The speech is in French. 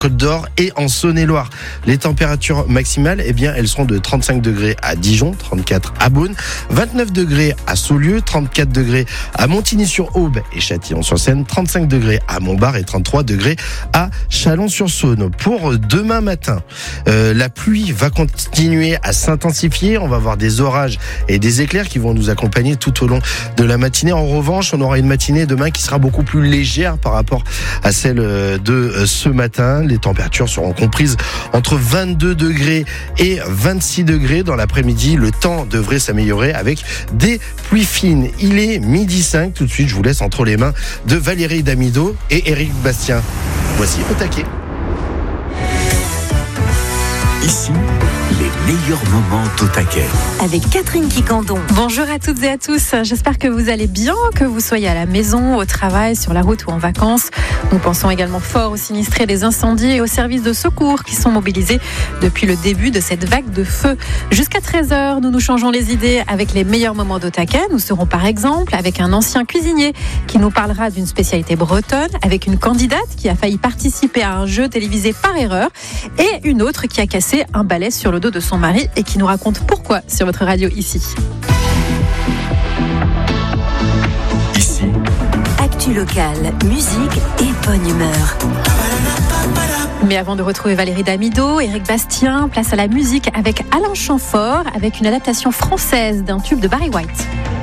Côte d'Or et en Saône-et-Loire. Les températures maximales, eh bien, elles seront de 35 degrés à Dijon, 34 à Beaune, 29 degrés à Saulieu, 34 degrés à Montigny-sur-Aube et Châtillon-sur-Seine, 35 degrés à Montbard et 33 degrés à Chalon-sur-Saône. Pour demain matin, la pluie va continuer à s'intensifier. On va avoir des orages et des éclairs qui vont nous accompagner tout au long de la matinée. En revanche, on aura une matinée demain qui sera beaucoup plus légère par rapport à celle de ce matin. Les températures seront comprises entre 22 degrés et 26 degrés. Dans l'après-midi, le temps devrait s'améliorer avec des pluies fines. Il est 12h05. Tout de suite, je vous laisse entre les mains de Valérie Damido et Éric Bastien. Voici Au taquet. Ici, les meilleurs moments d'Au taquet. Avec Catherine Quicandon. Bonjour à toutes et à tous. J'espère que vous allez bien, que vous soyez à la maison, au travail, sur la route ou en vacances. Nous pensons également fort aux sinistrés des incendies et aux services de secours qui sont mobilisés depuis le début de cette vague de feu. Jusqu'à 13h, nous nous changeons les idées avec les meilleurs moments d'Au taquet. Nous serons par exemple avec un ancien cuisinier qui nous parlera d'une spécialité bretonne, avec une candidate qui a failli participer à un jeu télévisé par erreur et une autre qui a cassé un balai sur le dos de son mari et qui nous raconte pourquoi sur votre radio ici. Ici, Actu locale, musique et bonne humeur. Mais avant de retrouver Valérie Damido, Éric Bastien, place à la musique avec Alain Chamfort, avec une adaptation française d'un tube de Barry White.